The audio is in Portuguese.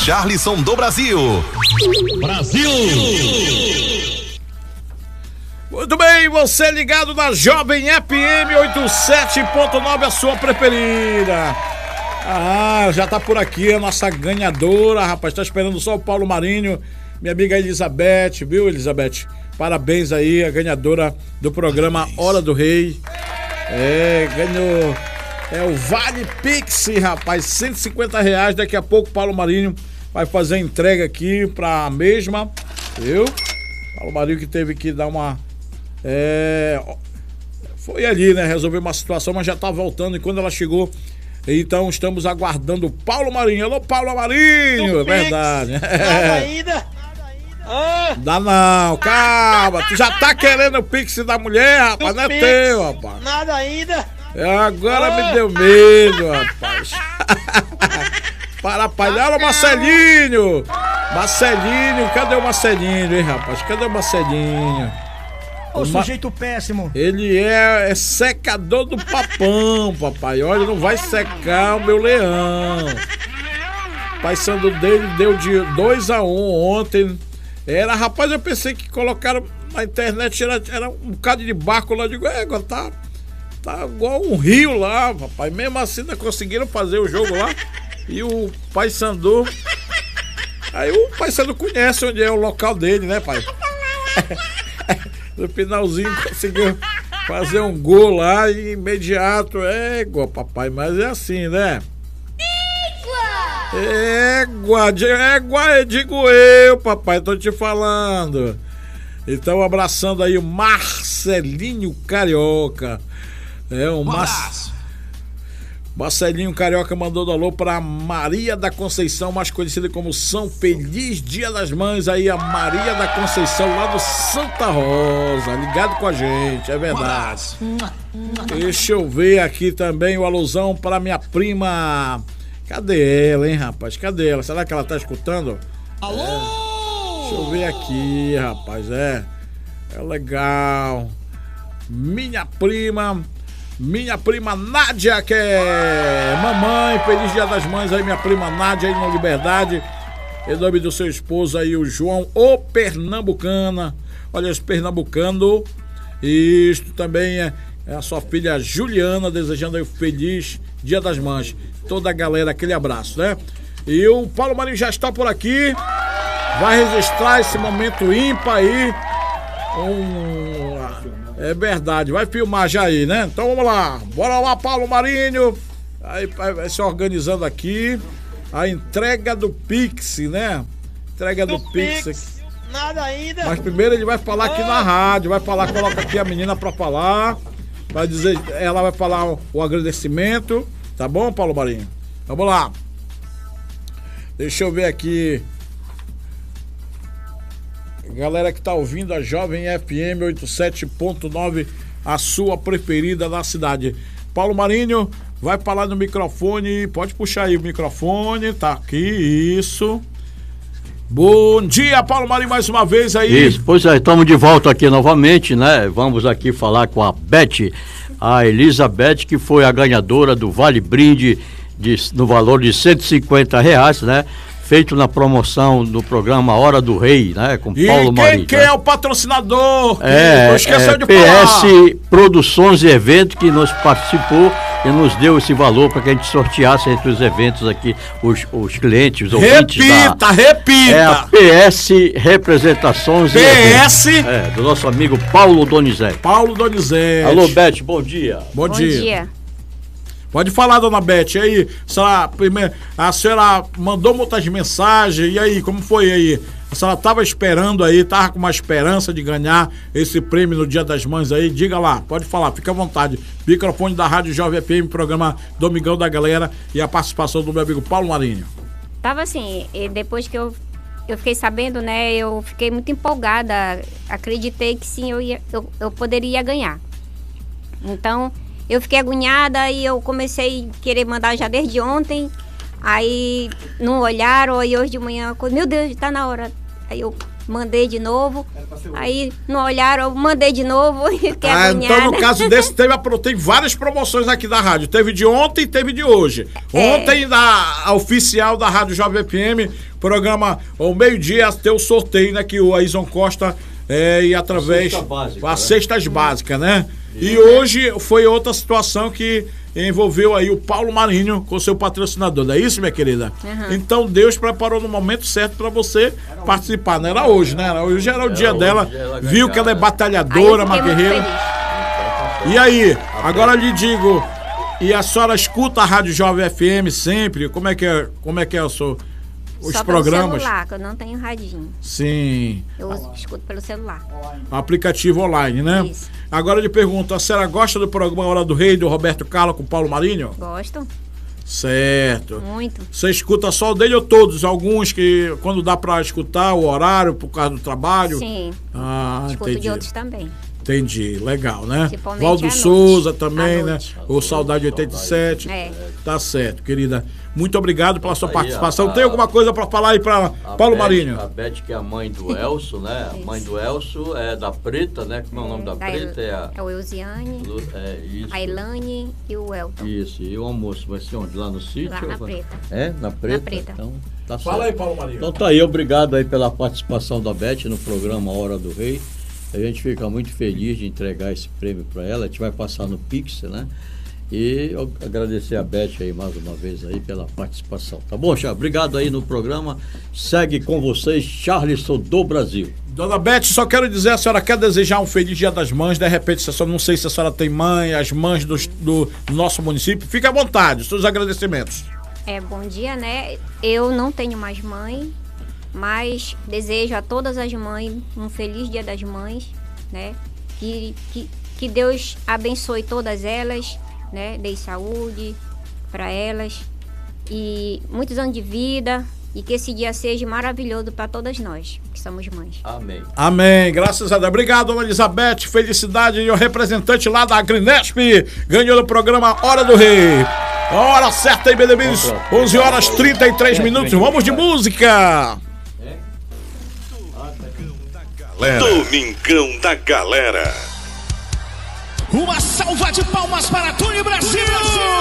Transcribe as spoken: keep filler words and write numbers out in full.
Charleston do Brasil. Brasil! Muito bem, você ligado na Jovem F M oitenta e sete ponto nove, a sua preferida. Ah, já tá por aqui a nossa ganhadora, rapaz, tá esperando só o Paulo Marinho, minha amiga Elizabeth, viu, Elizabeth? Parabéns aí, a ganhadora do programa Hora do Rei. É, ganhou, é o Vale Pix, rapaz, cento e cinquenta reais, daqui a pouco o Paulo Marinho vai fazer a entrega aqui pra mesma, viu? Paulo Marinho que teve que dar uma... É, foi ali, né? Resolver uma situação, mas já tá voltando. E quando ela chegou, então estamos aguardando o Paulo Marinho. Alô, Paulo Marinho! É verdade. Nada ainda. Ah. Dá não, calma. Tu já tá querendo o Pix da mulher, rapaz? Não é teu, rapaz. Nada ainda. Agora ah. me deu medo, rapaz. Para, rapaz. Olha o Marcelinho. Marcelinho, cadê o Marcelinho, hein, rapaz? Cadê o Marcelinho? O sujeito péssimo. Ele é, é secador do papão, papai. Olha, não vai secar o meu leão. O pai Sandu dele deu de dois a um ontem. Era, rapaz, eu pensei que colocaram na internet, era, era um bocado de barco lá. Eu digo, é, tá, tá igual um rio lá, papai. Mesmo assim, não conseguiram fazer o jogo lá. E o pai Sandu... Aí o pai Sandu conhece onde é o local dele, né, pai? No finalzinho conseguiu fazer um gol lá e imediato. Égua, papai, mas é assim, né? Égua! Égua, égua, digo eu, papai, tô te falando. Então, abraçando aí o Marcelinho Carioca. É, o Mar... Marcelinho Carioca mandou do alô pra Maria da Conceição, mais conhecida como São Feliz Dia das Mães. Aí a Maria da Conceição lá do Santa Rosa, ligado com a gente, é verdade. Deixa eu ver aqui também o alusão para minha prima. Cadê ela, hein, rapaz? Cadê ela? Será que ela tá escutando? Alô? É. Deixa eu ver aqui, rapaz, é. É legal. Minha prima... Minha prima Nádia, que é mamãe, feliz Dia das Mães aí, minha prima Nádia aí na Liberdade. Em nome do seu esposo aí, o João, o Pernambucana. Olha, esse pernambucano. Isto também é, é a sua filha Juliana, desejando aí o feliz Dia das Mães. Toda a galera, aquele abraço, né? E o Paulo Marinho já está por aqui. Vai registrar esse momento ímpar aí. Um... É verdade, vai filmar já aí, né? Então vamos lá, bora lá, Paulo Marinho. Aí vai se organizando aqui. A entrega do Pix, né? Entrega do, do Pix. Pix. Nada ainda. Mas primeiro ele vai falar aqui na rádio, vai falar, coloca aqui a menina pra falar. Vai dizer, ela vai falar o, o agradecimento. Tá bom, Paulo Marinho? Vamos lá. Deixa eu ver aqui. Galera que tá ouvindo a Jovem F M oitenta e sete ponto nove, a sua preferida na cidade. Paulo Marinho vai falar no microfone, pode puxar aí o microfone, tá aqui, isso. Bom dia, Paulo Marinho, mais uma vez aí. Isso, pois é, estamos de volta aqui novamente, né? Vamos aqui falar com a Beth, a Elizabeth, que foi a ganhadora do Vale Brinde de, no valor de cento e cinquenta reais, né? Feito na promoção do programa Hora do Rei, né? Com e Paulo quem, Marinho. Quem né? é o patrocinador? É, esqueceu é de P S falar. Produções e Eventos, que nos participou e nos deu esse valor para que a gente sorteasse entre os eventos aqui, os, os clientes, os ouvintes. Repita, da, repita! É a P S Representações P S? e Eventos. É, do nosso amigo Paulo Donizete. Paulo Donizete. Alô, Beth, bom dia. Bom, Bom dia. dia. Pode falar, dona Beth, e aí, a senhora, primeiro, a senhora mandou muitas mensagens, e aí, como foi aí? A senhora estava esperando aí, estava com uma esperança de ganhar esse prêmio no Dia das Mães aí? Diga lá, pode falar, fica à vontade. Microfone da Rádio Jovem F M, programa Domingão da Galera, e a participação do meu amigo Paulo Marinho. Tava assim, e depois que eu, eu fiquei sabendo, né, eu fiquei muito empolgada, acreditei que sim, eu, ia, eu, eu poderia ganhar. Então... eu fiquei agoniada e eu comecei a querer mandar já desde ontem. Aí não olharam, e hoje de manhã, meu Deus, tá na hora. Aí eu mandei de novo. Aí não olharam, eu mandei de novo. Que Ah, agoniada. então no caso desse, teve a, pro- tem várias promoções aqui da rádio. Teve de ontem e teve de hoje. É. Ontem, da, a oficial da Rádio Jovem F M, programa ao meio-dia, tem o sorteio, né? Que o Aison Costa é, e através. Cesta básica, As né? cestas básicas, né? E hoje foi outra situação que envolveu aí o Paulo Marinho com seu patrocinador, não é isso, minha querida? Uhum. Então Deus preparou no momento certo para você participar, não era hoje, né? Era hoje era o dia hoje, dela, ela viu ganhar, que ela é né? Aí eu batalhadora, uma fiquei muito guerreira. feliz. E aí, agora eu lhe digo, e a senhora escuta a Rádio Jovem F M sempre? Como é que é, como é que é o seu, os Só programas? pelo celular, que eu não tenho radinho. Sim, Eu uso- escuto pelo celular. aplicativo online, né? Isso. Agora eu lhe pergunto, a senhora gosta do programa Hora do Rei, do Roberto Carlos com o Paulo Marinho? Gosto Certo. muito. Você escuta só o dele ou todos? Alguns que quando dá pra escutar o horário por causa do trabalho? Sim. Ah, Escuto entendi. de outros também. Entendi, legal, né? Principalmente Valdo à noite. Souza também, À né? noite. O Saudade oitenta e sete. É. Tá certo, querida. Muito obrigado pela sua Aí, participação. a- Tem alguma coisa pra falar aí pra A Paulo Beth- Marinho? A Beth, que é a mãe do Elcio, né? A mãe do Elcio é da Preta, né? Como é o nome da Da Preta? É a... É o Eusiane, Lu- É isso. a Elane e o Elton. Isso, e o almoço vai ser onde? Lá no sítio? Lá na Ou vai- Preta. É? Na Preta? Preta. Então, tá certo. Fala aí, Paulo Marinho. Então tá aí, obrigado aí pela participação da Beth no programa Hora do Rei. A gente fica muito feliz de entregar esse prêmio para ela. A gente vai passar no Pix, né? E eu agradecer a Beth aí mais uma vez aí pela participação. Tá bom, Charles? Obrigado aí no programa. Segue com vocês, Charleston do Brasil. Dona Beth, só quero dizer, a senhora quer desejar um feliz Dia das Mães? De repente, se a senhora, não sei se a senhora tem mãe, as mães do, do nosso município. Fique à vontade, seus agradecimentos. É, bom dia, né? Eu não tenho mais mãe, mas desejo a todas as mães um feliz Dia das Mães, né? Que, que, que Deus abençoe todas elas, né? Dê saúde para elas e muitos anos de vida e que esse dia seja maravilhoso para todas nós, que somos mães. Amém. Amém, graças a Deus. Obrigado, dona Elizabeth. Felicidade. E o representante lá da Agrinesp ganhou no programa Hora do Rei. Hora certa aí, Benemires. onze horas e trinta e três minutos. Vamos de música. Domingão da Galera. Uma salva de palmas para Túlio Brasil!